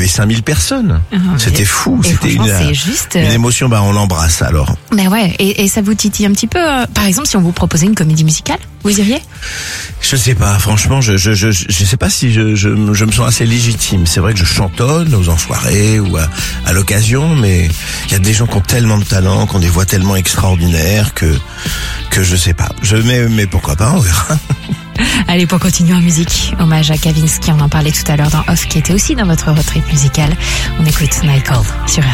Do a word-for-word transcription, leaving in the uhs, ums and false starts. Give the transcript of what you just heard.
avait cinq mille personnes. Ah, C'était et, fou. Et C'était une, c'est juste, une émotion. Bah, on l'embrasse alors. Mais ouais, et, et ça vous titille un petit peu. Euh, par exemple, si on vous proposait une comédie musicale, vous iriez? Je sais pas, franchement, je je je je sais pas si je je, je me sens assez légitime. C'est vrai que je chantonne aux en soirée ou à, à l'occasion, mais il y a des gens qui ont tellement de talent, qui ont des voix tellement extraordinaires que que je sais pas. Je mais mais pourquoi pas, on verra. Allez, pour continuer en musique, hommage à Kavinsky, on en parlait tout à l'heure dans Off, qui était aussi dans votre road trip musical. On écoute Night Call sur R T L.